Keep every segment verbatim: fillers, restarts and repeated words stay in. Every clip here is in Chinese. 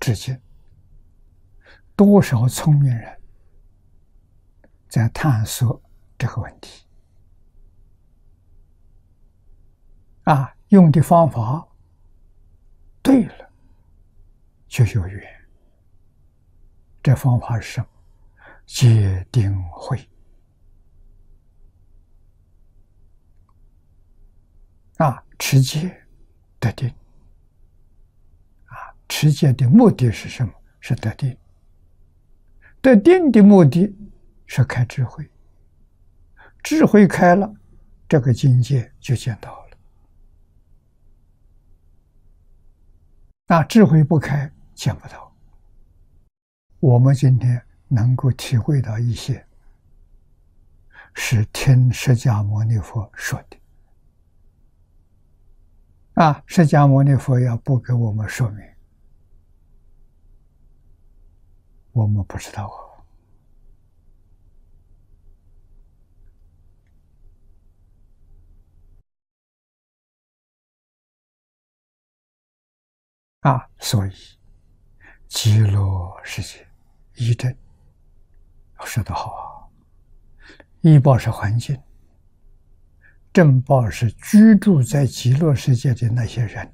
至今，多少聪明人在探索这个问题啊，用的方法对了就有缘。这方法是什么？戒定慧啊，持戒得定啊，持戒的目的是什么？是得定。得定的目的是开智慧，智慧开了，这个境界就见到了。那智慧不开，见不到。我们今天能够体会到一些，是听释迦牟尼佛说的。啊，释迦牟尼佛要不给我们说明，我们不知道啊。啊，所以极乐世界一真说得好啊，一报是环境，正报是居住在极乐世界的那些人。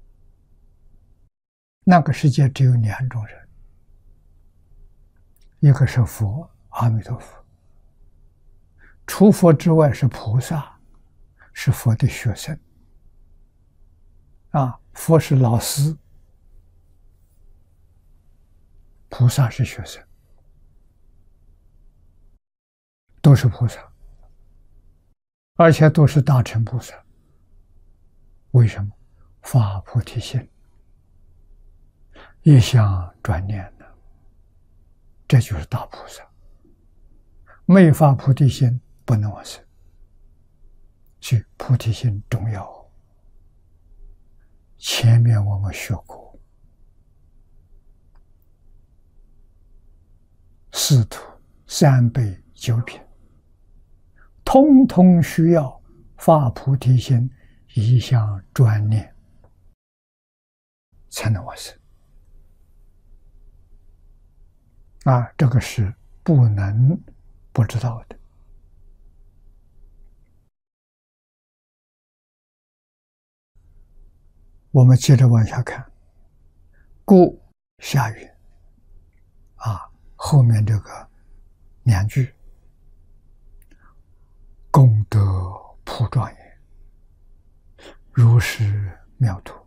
那个世界只有两种人，一个是佛，阿弥陀佛，除佛之外是菩萨，是佛的学生啊，佛是老师，菩萨是学生，都是菩萨，而且都是大乘菩萨。为什么？发菩提心，一向专念的，这就是大菩萨。没发菩提心不能往生，所以菩提心重要。前面我们学过，四土三辈九品，通通需要发菩提心，一向专念，才能往生。啊，这个是不能不知道的。我们接着往下看，故下云啊，后面这个两句，功德普庄严，如是妙土。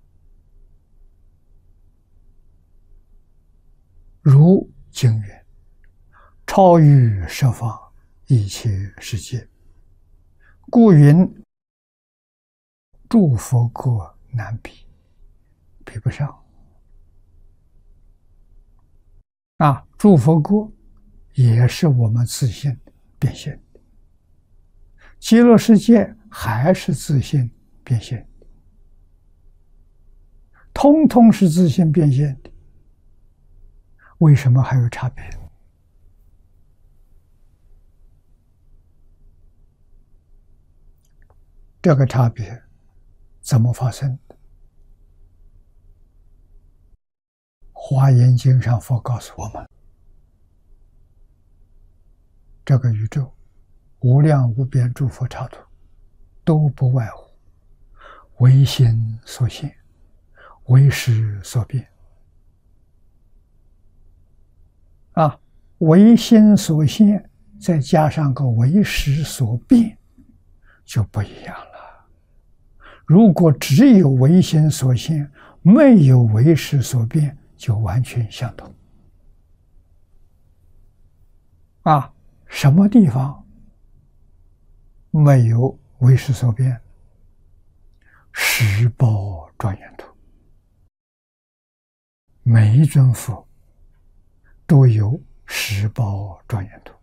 如经云，超于十方一切世界，故云诸佛国难比，比不上。啊，诸佛国也是我们自性变现的，极乐世界还是自性变现的，通通是自性变现的。为什么还有差别？这个差别怎么发生的？华严经上佛告诉我们，这个宇宙无量无边诸佛刹土，都不外乎唯心所现，唯识所变。啊，唯心所现，再加上个唯识所变，就不一样了。如果只有唯心所现，没有唯识所变，就完全相同。啊，什么地方没有唯识所变？十宝庄严土，每一尊佛都有十宝庄严土。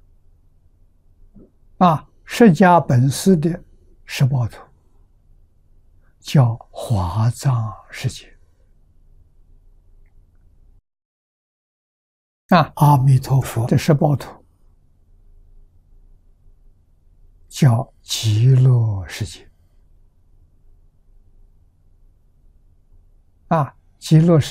啊，释迦本师的十宝土叫华藏世界。啊，阿弥陀佛的十宝土叫极乐世界。啊，极乐世